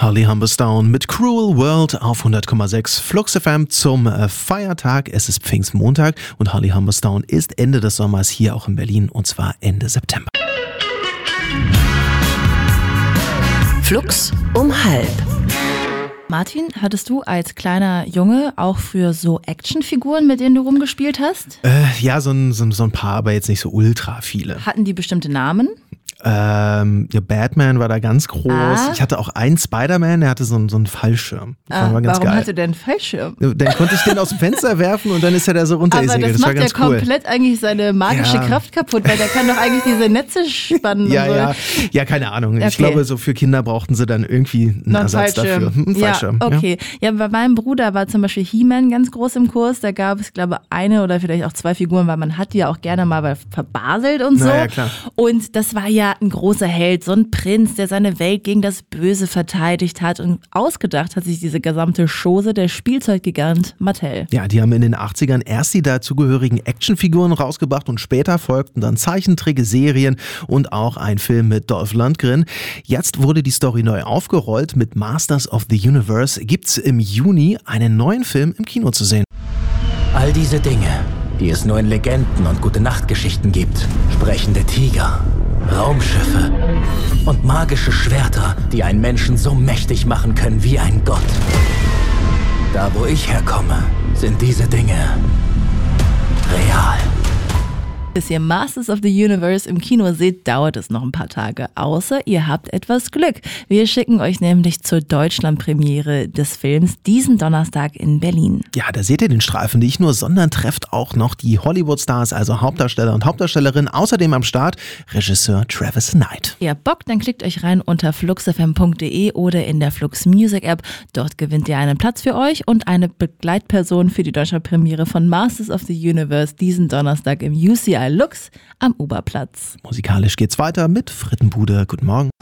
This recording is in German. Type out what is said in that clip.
Holly Humberstone mit Cruel World auf 100,6 Flux FM zum Feiertag. Es ist Pfingstmontag und Holly Humberstone ist Ende des Sommers hier auch in Berlin und zwar Ende September. Flux um 12. Martin, hattest du als kleiner Junge auch für so Actionfiguren, mit denen du rumgespielt hast? Ja, so ein paar, aber jetzt nicht so ultra viele. Hatten die bestimmte Namen? Ja, Batman war da ganz groß. Ich hatte auch einen Spider-Man, der hatte so einen Fallschirm. Das war ganz warum geil. hatte der einen Fallschirm? Dann konnte ich den aus dem Fenster werfen und dann ist er da so runtergesegelt. Aber das macht war ganz ja cool. komplett eigentlich seine magische Kraft kaputt, weil der kann doch eigentlich diese Netze spannen. Ja, keine Ahnung. Okay. Ich glaube, so für Kinder brauchten sie dann irgendwie einen Ersatz dafür. Ein Fallschirm. Ja, okay. Ja, bei meinem Bruder war zum Beispiel He-Man ganz groß im Kurs. Da gab es, glaube ich, eine oder vielleicht auch zwei Figuren, weil man hat die ja auch gerne mal verbaselt und so. Na ja, klar. Und das war ja ein großer Held, so ein Prinz, der seine Welt gegen das Böse verteidigt hat. Und ausgedacht hat sich diese gesamte Chose der Spielzeuggigant Mattel. Ja, die haben in den 80ern erst die dazugehörigen Actionfiguren rausgebracht und später folgten dann Zeichentrick, Serien und auch ein Film mit Dolph Lundgren. Jetzt wurde die Story neu aufgerollt. Mit Masters of the Universe gibt's im Juni einen neuen Film im Kino zu sehen. All diese Dinge, die es nur in Legenden und Gute-Nacht-Geschichten gibt. Sprechende Tiger, Raumschiffe und magische Schwerter, die einen Menschen so mächtig machen können wie ein Gott. Da, wo ich herkomme, sind diese Dinge real. Bis ihr Masters of the Universe im Kino seht, dauert es noch ein paar Tage. Außer ihr habt etwas Glück. Wir schicken euch nämlich zur Deutschlandpremiere des Films diesen Donnerstag in Berlin. Ja, da seht ihr den Streifen nicht nur, sondern trefft auch noch die Hollywood-Stars, also Hauptdarsteller und Hauptdarstellerinnen. Außerdem am Start Regisseur Travis Knight. Ihr habt Bock, dann klickt euch rein unter fluxfm.de oder in der Flux Music App. Dort gewinnt ihr einen Platz für euch und eine Begleitperson für die Deutschlandpremiere von Masters of the Universe diesen Donnerstag im UCI Lux am Oberplatz. Musikalisch geht's weiter mit Frittenbude. Guten Morgen.